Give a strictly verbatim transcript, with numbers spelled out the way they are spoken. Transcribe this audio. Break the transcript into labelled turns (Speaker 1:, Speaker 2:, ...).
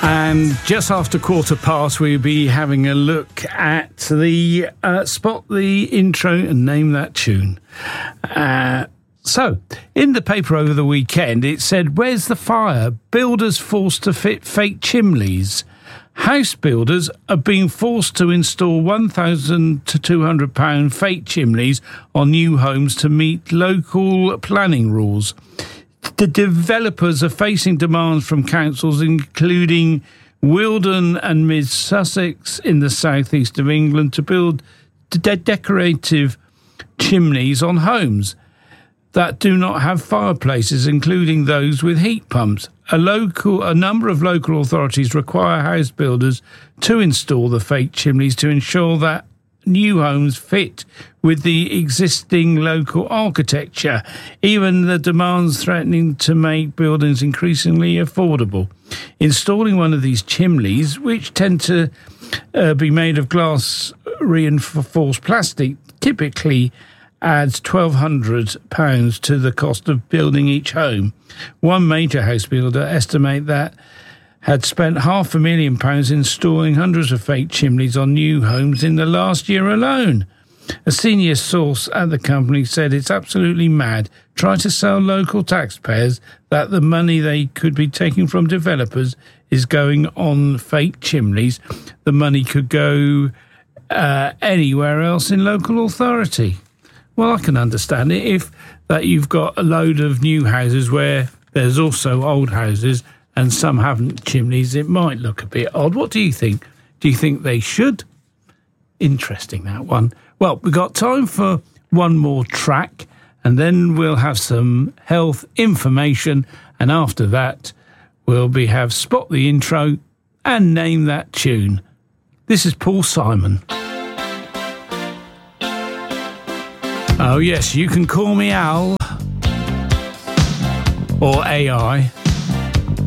Speaker 1: And just after quarter past, we'll be having a look at the uh, Spot the Intro and Name That Tune. Uh, so, in the paper over the weekend, it said, "Where's the fire? Builders forced to fit fake chimneys." House builders are being forced to install one thousand to two hundred pounds fake chimneys on new homes to meet local planning rules. The developers are facing demands from councils, including Wealdon and Mid Sussex in the southeast of England, to build de- decorative chimneys on homes that do not have fireplaces, including those with heat pumps. A local, a number of local authorities require house builders to install the fake chimneys to ensure that new homes fit with the existing local architecture, even the demands threatening to make buildings increasingly affordable. Installing one of these chimneys, which tend to uh, be made of glass reinforced plastic, typically adds twelve hundred pounds to the cost of building each home. One major house builder estimate that had spent half a million pounds installing hundreds of fake chimneys on new homes in the last year alone. A senior source at the company said it's absolutely mad trying to sell local taxpayers that the money they could be taking from developers is going on fake chimneys. The money could go uh, anywhere else in local authority. Well, I can understand it if that you've got a load of new houses where there's also old houses and some haven't chimneys. It might look a bit odd. What do you think? Do you think they should? Interesting, that one. Well, we've got time for one more track, and then we'll have some health information, and after that we'll be have Spot the Intro and Name That Tune. This is Paul Simon. Oh yes, you can call me Al or A I.